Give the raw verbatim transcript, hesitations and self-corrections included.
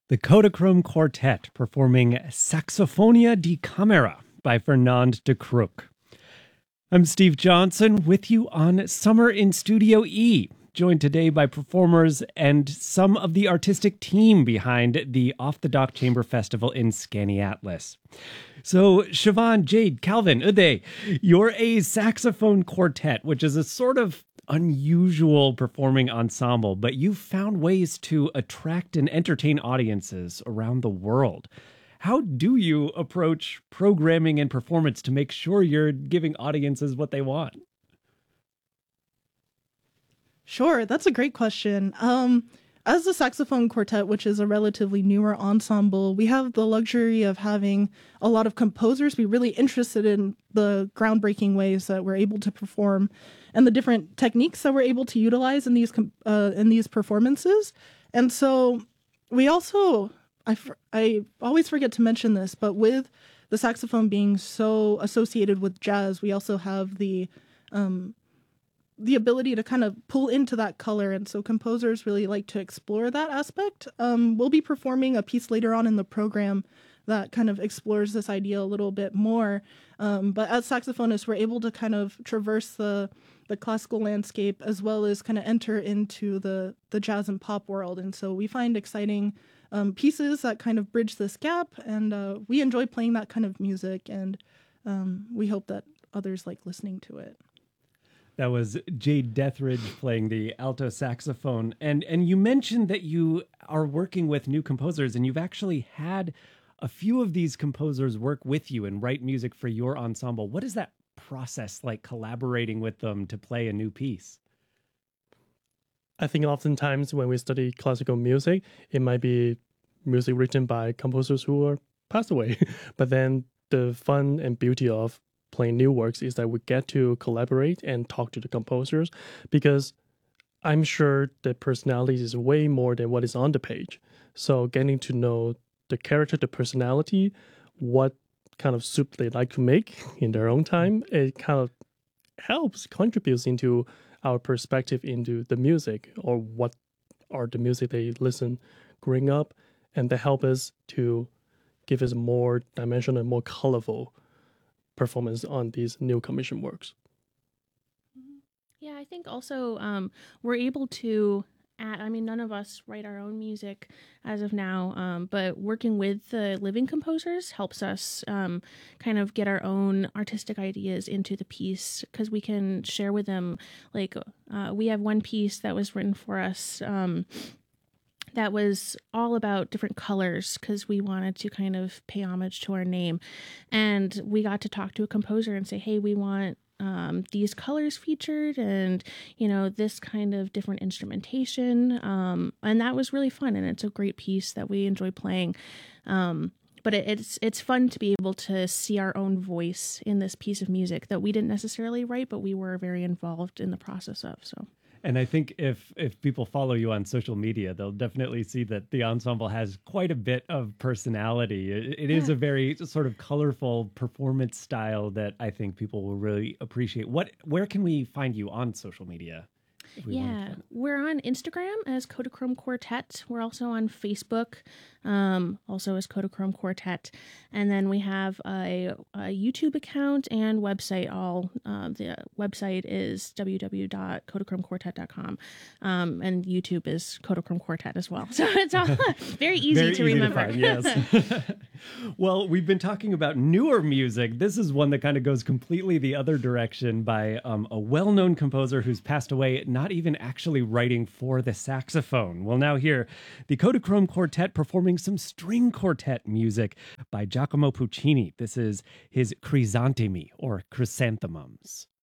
The Kodachrome Quartet performing Saxophonia di Camera by Fernand de Crook. I'm Steve Johnson with you on Summer in Studio E, joined today by performers and some of the artistic team behind the Off the Dock Chamber Festival in Skaneateles. So, Siobhan, Jade, Calvin, Uday, you're a saxophone quartet, which is a sort of unusual performing ensemble, but you've found ways to attract and entertain audiences around the world. How do you approach programming and performance to make sure you're giving audiences what they want? Sure, that's a great question. Um, as the saxophone quartet, which is a relatively newer ensemble, we have the luxury of having a lot of composers be really interested in the groundbreaking ways that we're able to perform and the different techniques that we're able to utilize in these uh, in these performances. And so we also, I, I always forget to mention this, but with the saxophone being so associated with jazz, we also have the um, the ability to kind of pull into that color. And so composers really like to explore that aspect. Um, we'll be performing a piece later on in the program that kind of explores this idea a little bit more. Um, but as saxophonists, we're able to kind of traverse the the classical landscape as well as kind of enter into the, the jazz and pop world. And so we find exciting um, pieces that kind of bridge this gap. And uh, we enjoy playing that kind of music. And um, we hope that others like listening to it. That was Jade Deathridge playing the alto saxophone. And and you mentioned that you are working with new composers, and you've actually had a few of these composers work with you and write music for your ensemble. What is that process like, collaborating with them to play a new piece? I think oftentimes when we study classical music, it might be music written by composers who are passed away. But then the fun and beauty of playing new works is that we get to collaborate and talk to the composers, because I'm sure the personality is way more than what is on the page. So getting to know the character, the personality, what kind of soup they like to make in their own time, it kind of helps, contributes into our perspective into the music, or what are the music they listen growing up, and they help us to give us more dimensional and more colorful performance on these new commission works. Yeah, I think also um, we're able to add, I mean, none of us write our own music as of now, um, but working with the living composers helps us um, kind of get our own artistic ideas into the piece, because we can share with them, like, uh, we have one piece that was written for us um, that was all about different colors, because we wanted to kind of pay homage to our name. And we got to talk to a composer and say, hey, we want um, these colors featured and, you know, this kind of different instrumentation. Um, and that was really fun. And it's a great piece that we enjoy playing. Um, but it, it's it's fun to be able to see our own voice in this piece of music that we didn't necessarily write, but we were very involved in the process of. So. And I think if if people follow you on social media, they'll definitely see that the ensemble has quite a bit of personality. It, it yeah. is a very sort of colorful performance style that I think people will really appreciate. What, where can we find you on social media? We yeah, we're on Instagram as Kodachrome Quartet. We're also on Facebook, um, also as Kodachrome Quartet. And then we have a, a YouTube account and website. All uh, the website is w w w dot kodachrome quartet dot com. Um, and YouTube is Kodachrome Quartet as well. So it's all very easy very to easy remember. To find, yes. Well, we've been talking about newer music. This is one that kind of goes completely the other direction, by um, a well-known composer who's passed away, not even actually writing for the saxophone. We'll now hear the Kodachrome Quartet performing some string quartet music by Giacomo Puccini. This is his Crisantemi, or Chrysanthemums.